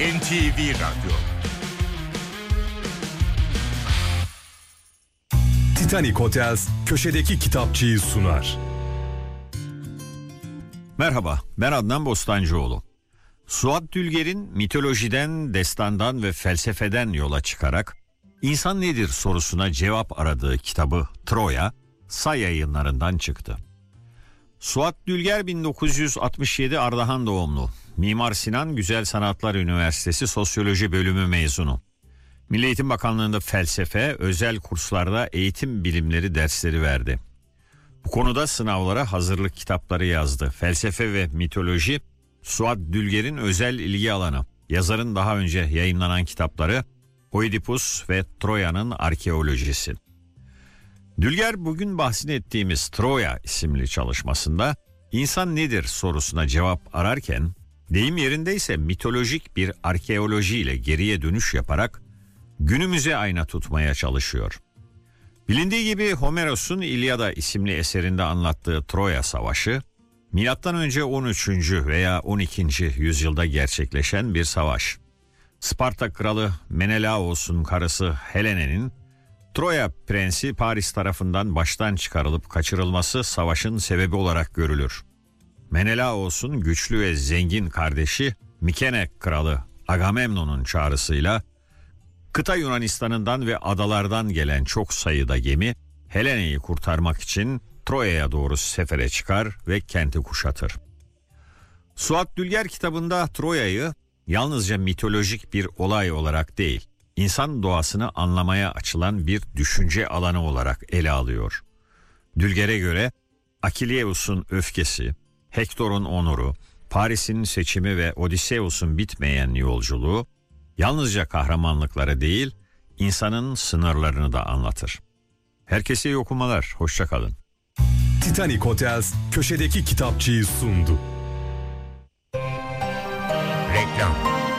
NTV Radyo. Titanic Hotels köşedeki kitapçıyı sunar. Merhaba, ben Adnan Bostancıoğlu. Suat Dülger'in mitolojiden, destandan ve felsefeden yola çıkarak insan nedir sorusuna cevap aradığı kitabı Troya, Say Yayınlarından çıktı. Suat Dülger 1967 Ardahan doğumlu. Mimar Sinan Güzel Sanatlar Üniversitesi Sosyoloji Bölümü mezunu. Milli Eğitim Bakanlığı'nda felsefe, özel kurslarda eğitim bilimleri dersleri verdi. Bu konuda sınavlara hazırlık kitapları yazdı. Felsefe ve mitoloji Suat Dülger'in özel ilgi alanı. Yazarın daha önce yayımlanan kitapları Oidipus ve Troya'nın arkeolojisi. Dülger bugün bahsini ettiğimiz Troya isimli çalışmasında insan nedir sorusuna cevap ararken deyim yerindeyse mitolojik bir arkeoloji ile geriye dönüş yaparak günümüze ayna tutmaya çalışıyor. Bilindiği gibi Homeros'un İlyada isimli eserinde anlattığı Troya Savaşı, M.Ö. 13. veya 12. yüzyılda gerçekleşen bir savaş. Sparta kralı Menelaos'un karısı Helene'nin Troya prensi Paris tarafından baştan çıkarılıp kaçırılması savaşın sebebi olarak görülür. Menelaos'un güçlü ve zengin kardeşi Mikene kralı Agamemnon'un çağrısıyla kıta Yunanistan'ından ve adalardan gelen çok sayıda gemi Helene'yi kurtarmak için Troya'ya doğru sefere çıkar ve kenti kuşatır. Suat Dülger kitabında Troya'yı yalnızca mitolojik bir olay olarak değil, insan doğasını anlamaya açılan bir düşünce alanı olarak ele alıyor. Dülger'e göre Akileus'un öfkesi, Hektor'un onuru, Paris'in seçimi ve Odysseus'un bitmeyen yolculuğu yalnızca kahramanlıkları değil, insanın sınırlarını da anlatır. Herkese iyi okumalar, hoşça kalın. Titanic Hotels köşedeki kitapçıyı sundu. Reklam.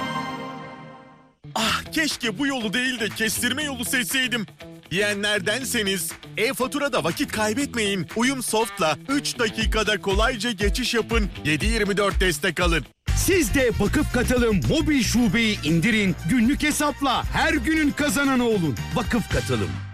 Keşke bu yolu değil de kestirme yolu seçseydim diyenlerdenseniz e-faturada vakit kaybetmeyin. Uyumsoft'la 3 dakikada kolayca geçiş yapın. 7/24 destek alın. Siz de Vakıf Katılım mobil şubeyi indirin. Günlük hesapla her günün kazananı olun. Vakıf Katılım.